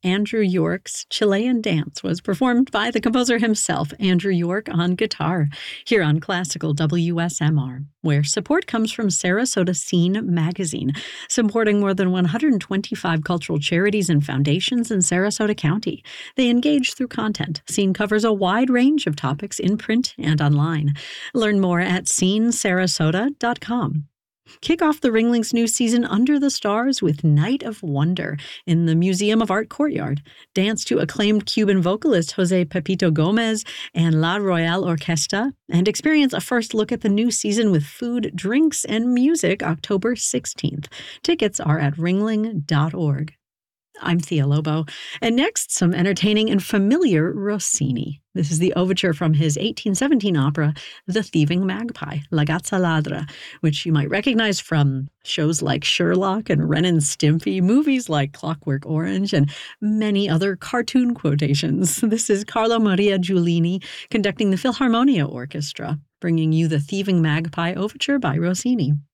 Andrew York's Chilean Dance was performed by the composer himself, Andrew York, on guitar, here on Classical WSMR, where support comes from Sarasota Scene magazine, supporting more than 125 cultural charities and foundations in Sarasota County. They engage through content. Scene covers a wide range of topics in print and online. Learn more at scenesarasota.com. Kick off the Ringling's new season under the stars with Night of Wonder in the Museum of Art Courtyard. Dance to acclaimed Cuban vocalist Jose Pepito Gomez and La Royale Orquesta, and experience a first look at the new season with food, drinks, and music October 16th. Tickets are at ringling.org. I'm Thea Lobo, and next, some entertaining and familiar Rossini. This is the overture from his 1817 opera, The Thieving Magpie, La Gazza Ladra, which you might recognize from shows like Sherlock and Ren and Stimpy, movies like Clockwork Orange, and many other cartoon quotations. This is Carlo Maria Giulini conducting the Philharmonia Orchestra, bringing you The Thieving Magpie overture by Rossini.